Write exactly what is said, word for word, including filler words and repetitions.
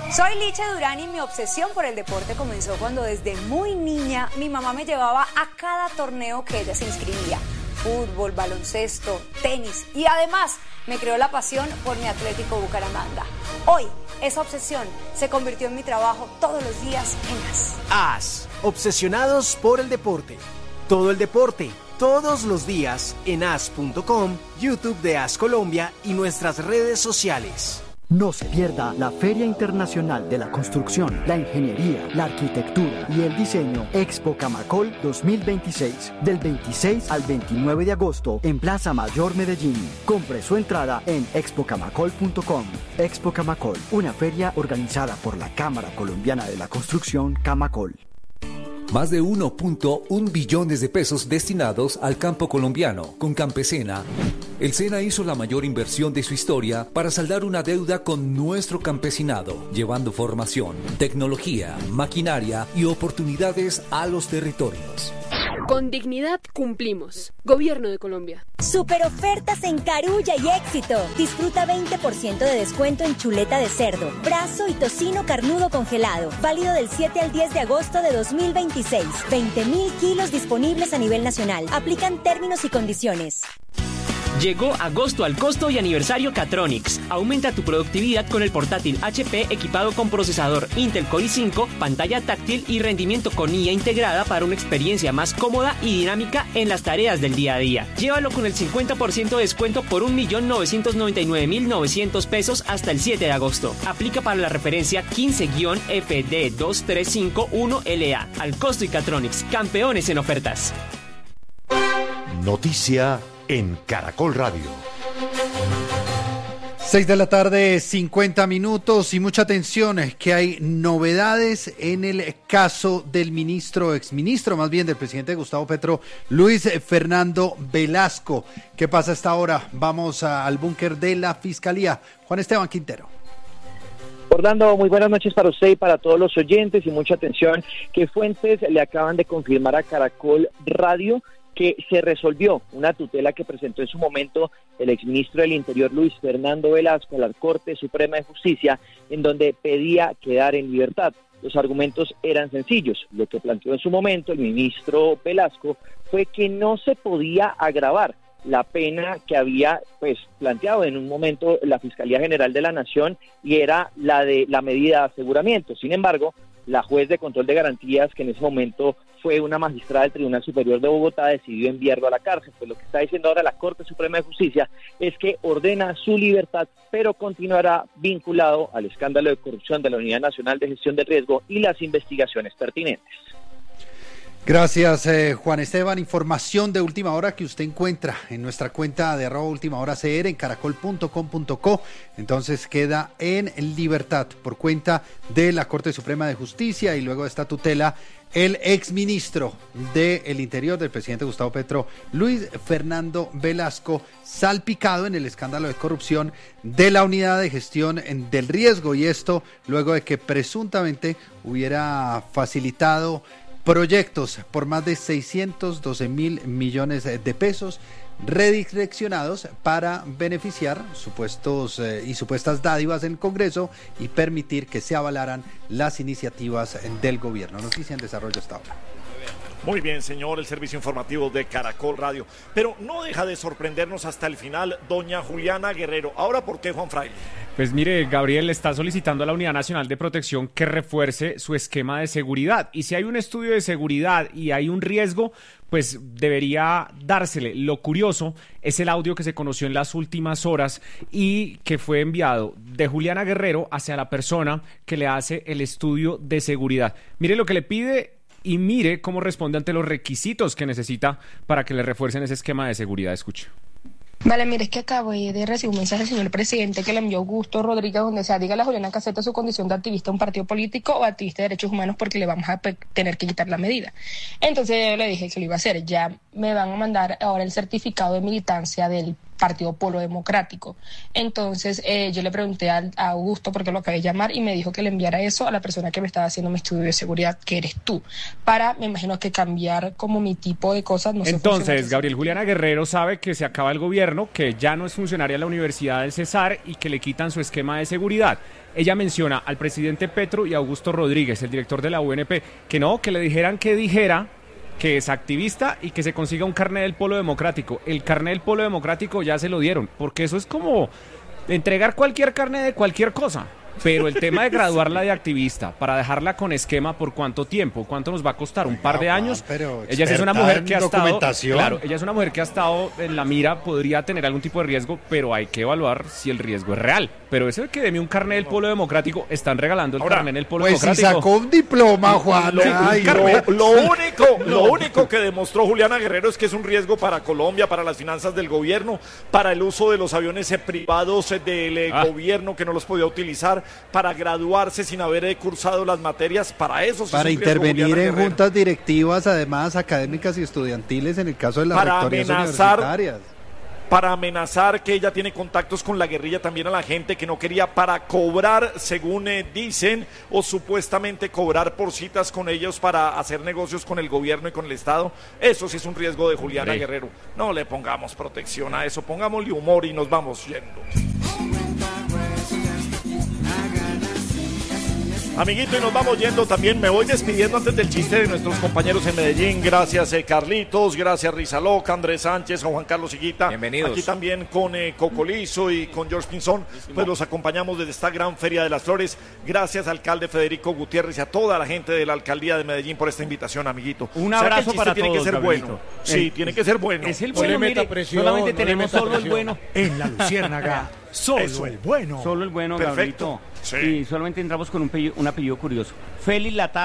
Soy Licha Durán y mi obsesión por el deporte comenzó cuando desde muy niña mi mamá me llevaba a cada torneo que ella se inscribía. Fútbol, baloncesto, tenis y además me creó la pasión por mi Atlético Bucaramanga. Hoy esa obsesión se convirtió en mi trabajo todos los días en AS. AS, obsesionados por el deporte. Todo el deporte, todos los días en as punto com, YouTube de AS Colombia y nuestras redes sociales. No se pierda la Feria Internacional de la Construcción, la Ingeniería, la Arquitectura y el Diseño Expo Camacol dos mil veintiséis, del veintiséis al veintinueve de agosto en Plaza Mayor Medellín. Compre su entrada en expo camacol punto com. Expo Camacol, una feria organizada por la Cámara Colombiana de la Construcción, Camacol. Más de uno punto uno billones de pesos destinados al campo colombiano con Campesena. El SENA hizo la mayor inversión de su historia para saldar una deuda con nuestro campesinado, llevando formación, tecnología, maquinaria y oportunidades a los territorios. Con dignidad cumplimos. Gobierno de Colombia. Super ofertas en Carulla y Éxito. Disfruta veinte por ciento de descuento en chuleta de cerdo, brazo y tocino carnudo congelado. Válido del siete al diez de agosto de dos mil veintiséis. veinte mil kilos disponibles a nivel nacional. Aplican términos y condiciones. Llegó agosto al costo y aniversario Catronics. Aumenta tu productividad con el portátil H P equipado con procesador Intel Core i cinco, pantalla táctil y rendimiento con I A integrada para una experiencia más cómoda y dinámica en las tareas del día a día. Llévalo con el cincuenta por ciento de descuento por un millón novecientos noventa y nueve mil novecientos pesos hasta el siete de agosto. Aplica para la referencia quince F D dos tres cinco uno L A. Al costo y Catronics, campeones en ofertas. Noticia en Caracol Radio. Seis de la tarde, cincuenta minutos y mucha atención, que hay novedades en el caso del ministro, exministro más bien del presidente Gustavo Petro, Luis Fernando Velasco. ¿Qué pasa a esta hora? Vamos a, al búnker de la Fiscalía. Juan Esteban Quintero. Orlando, muy buenas noches para usted y para todos los oyentes y mucha atención, que fuentes le acaban de confirmar a Caracol Radio que se resolvió una tutela que presentó en su momento el exministro del Interior Luis Fernando Velasco a la Corte Suprema de Justicia, en donde pedía quedar en libertad. Los argumentos eran sencillos. Lo que planteó en su momento el ministro Velasco fue que no se podía agravar la pena que había pues planteado en un momento la Fiscalía General de la Nación, y era la de la medida de aseguramiento. Sin embargo, la juez de control de garantías, que en ese momento fue una magistrada del Tribunal Superior de Bogotá, decidió enviarlo a la cárcel. Pues lo que está diciendo ahora la Corte Suprema de Justicia es que ordena su libertad, pero continuará vinculado al escándalo de corrupción de la Unidad Nacional de Gestión de Riesgo y las investigaciones pertinentes. Gracias, eh, Juan Esteban. Información de última hora que usted encuentra en nuestra cuenta de arroba última hora C R en caracol punto com punto co. Entonces queda en libertad por cuenta de la Corte Suprema de Justicia, y luego de esta tutela el exministro del Interior del presidente Gustavo Petro, Luis Fernando Velasco, salpicado en el escándalo de corrupción de la Unidad de Gestión del Riesgo, y esto luego de que presuntamente hubiera facilitado proyectos por más de seiscientos doce mil millones de pesos redireccionados para beneficiar supuestos eh, y supuestas dádivas en el Congreso y permitir que se avalaran las iniciativas del gobierno. Noticia en desarrollo hasta ahora. Muy bien, señor, el servicio informativo de Caracol Radio. Pero no deja de sorprendernos hasta el final doña Juliana Guerrero. Ahora, ¿por qué, Juan Fraile? Pues mire, Gabriel está solicitando a la Unidad Nacional de Protección que refuerce su esquema de seguridad. Y si hay un estudio de seguridad y hay un riesgo, pues debería dársele. Lo curioso es el audio que se conoció en las últimas horas y que fue enviado de Juliana Guerrero hacia la persona que le hace el estudio de seguridad. Mire lo que le pide y mire cómo responde ante los requisitos que necesita para que le refuercen ese esquema de seguridad. Escuche. Vale, mire, es que acabo de recibir un mensaje del señor presidente que le envió Augusto Rodríguez, donde se diga a la Juliana que acepta su condición de activista de un partido político o activista de derechos humanos, porque le vamos a pe- tener que quitar la medida. Entonces yo le dije que lo iba a hacer. Ya me van a mandar ahora el certificado de militancia del Partido Polo Democrático. Entonces eh, yo le pregunté a, a Augusto, porque lo acabé de llamar, y me dijo que le enviara eso a la persona que me estaba haciendo mi estudio de seguridad, que eres tú, para, me imagino que cambiar como mi tipo de cosas. No sé. Entonces, Gabriel Juliana Guerrero sabe que se acaba el gobierno, que ya no es funcionaria de la Universidad del Cesar y que le quitan su esquema de seguridad. Ella menciona al presidente Petro y a Augusto Rodríguez, el director de la U N P, que no, que le dijeran que dijera que es activista y que se consiga un carnet del Polo Democrático. El carnet del Polo Democrático ya se lo dieron, porque eso es como entregar cualquier carnet de cualquier cosa. Pero el tema de graduarla de activista para dejarla con esquema, ¿por cuánto tiempo? ¿Cuánto nos va a costar? ¿Un par de años? Ella es una mujer que ha estado, claro, ella es una mujer que ha estado en la mira, podría tener algún tipo de riesgo, pero hay que evaluar si el riesgo es real. Pero eso de que deme un carnet del Polo Democrático, están regalando el Ahora, carnet del Polo pues Democrático. Si sacó un diploma, Juan. Lo, Ay, lo, lo único, lo único que demostró Juliana Guerrero es que es un riesgo para Colombia, para las finanzas del gobierno, para el uso de los aviones privados del eh, ah. gobierno que no los podía utilizar, para graduarse sin haber eh, cursado las materias, para eso sí para es un riesgo, intervenir Juliana en Guerrero. Juntas directivas, además académicas y estudiantiles en el caso de las para rectorías amenazar, universitarias. Para amenazar que ella tiene contactos con la guerrilla, también a la gente que no quería, para cobrar, según eh, dicen, o supuestamente cobrar por citas con ellos para hacer negocios con el gobierno y con el Estado. Eso sí es un riesgo de Juliana sí. Guerrero. No le pongamos protección a eso, pongámosle humor y nos vamos yendo. Amiguito, y nos vamos yendo también. Me voy despidiendo antes del chiste de nuestros compañeros en Medellín. Gracias, eh, Carlitos. Gracias, Risa Loca, Andrés Sánchez, a Juan Carlos Higuita. Bienvenidos. Aquí también con eh, Cocolizo y con George Pinzón. Pues los acompañamos desde esta gran Feria de las Flores. Gracias, alcalde Federico Gutiérrez, y a toda la gente de la alcaldía de Medellín por esta invitación, amiguito. Un abrazo o sea, para tiene todos, que ser Gabrielito. bueno. Sí, el, tiene que ser bueno. Es el no bueno, le mire, presión, solamente no tenemos solo presión. el bueno. En la Luciérnaga, solo Eso. el bueno. Solo el bueno, Perfecto. Gabrielito. Sí. Y solamente entramos con un, pello, un apellido curioso. Félix Latado.